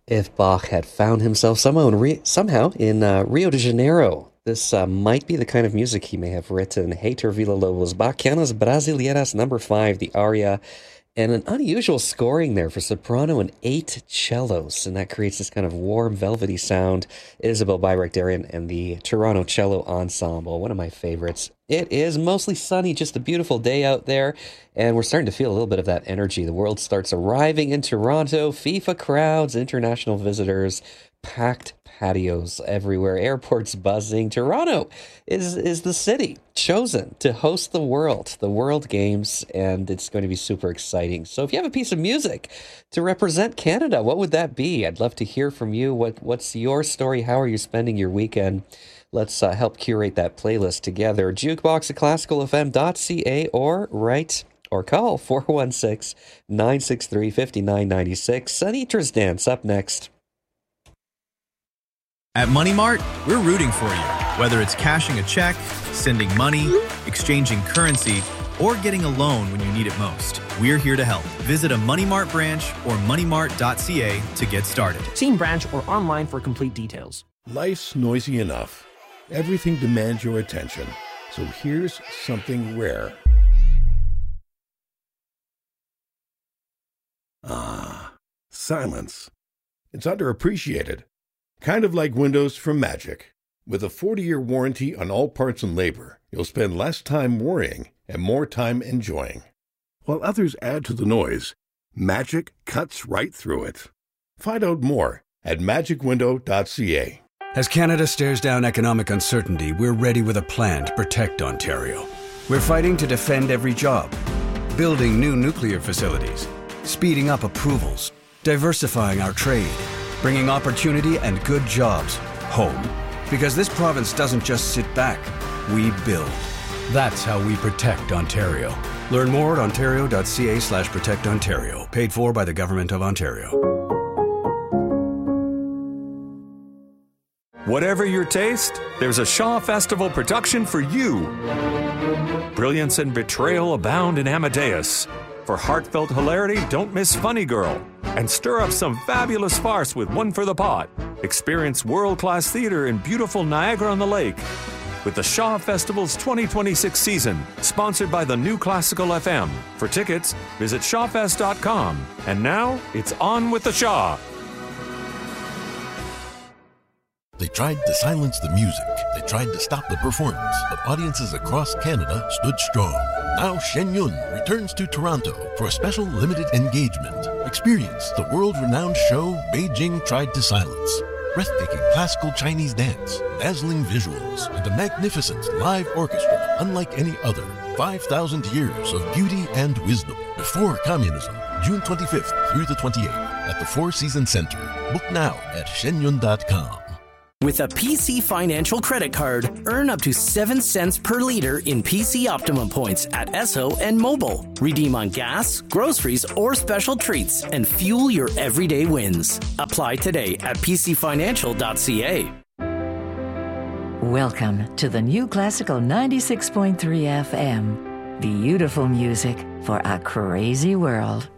If Bach had found himself somehow in Rio de Janeiro, this might be the kind of music he may have written. Heitor Villa-Lobos, Bachianas Brasileiras number 5, the aria, and an unusual scoring there for soprano and 8 cellos, and that creates this kind of warm, velvety sound. Isabel Bayrakdarian and the Toronto Cello Ensemble, one of my favorites. It is mostly sunny, just a beautiful day out there, and we're starting to feel a little bit of that energy. The world starts arriving in Toronto, FIFA crowds, international visitors, packed patios everywhere, airports buzzing. Toronto is the city chosen to host the World Games, and it's going to be super exciting. So if you have a piece of music to represent Canada, what would that be? I'd love to hear from you. What's your story? How are you spending your weekend? Let's help curate that playlist together. Jukebox at classicalfm.ca or call 416-963-5996. Sanitra's Dance up next. At Money Mart, we're rooting for you. Whether it's cashing a check, sending money, exchanging currency, or getting a loan when you need it most, we're here to help. Visit a Money Mart branch or moneymart.ca to get started. See in branch or online for complete details. Life's noisy enough. Everything demands your attention. So here's something rare. Silence. It's underappreciated. Kind of like windows from Magic. With a 40-year warranty on all parts and labor, you'll spend less time worrying and more time enjoying. While others add to the noise, Magic cuts right through it. Find out more at magicwindow.ca. As Canada stares down economic uncertainty, we're ready with a plan to protect Ontario. We're fighting to defend every job, building new nuclear facilities, speeding up approvals, diversifying our trade, bringing opportunity and good jobs home. Because this province doesn't just sit back, we build. That's how we protect Ontario. Learn more at ontario.ca/protectontario. Paid for by the Government of Ontario. Whatever your taste, there's a Shaw Festival production for you. Brilliance and betrayal abound in Amadeus. For heartfelt hilarity, don't miss Funny Girl. And stir up some fabulous farce with One for the Pot. Experience world-class theater in beautiful Niagara-on-the-Lake. With the Shaw Festival's 2026 season, sponsored by the New Classical FM. For tickets, visit shawfest.com. And now, it's on with the Shaw. They tried to silence the music. They tried to stop the performance, but audiences across Canada stood strong. Now Shen Yun returns to Toronto for a special limited engagement. Experience the world-renowned show Beijing Tried to Silence. Breathtaking classical Chinese dance, dazzling visuals, and a magnificent live orchestra unlike any other. 5,000 years of beauty and wisdom before communism. June 25th through the 28th at the Four Seasons Center. Book now at shenyun.com. With a PC Financial credit card, earn up to 7 cents per liter in PC Optimum points at Esso and Mobile. Redeem on gas, groceries, or special treats and fuel your everyday wins. Apply today at pcfinancial.ca. Welcome to the New Classical 96.3 FM. Beautiful music for a crazy world.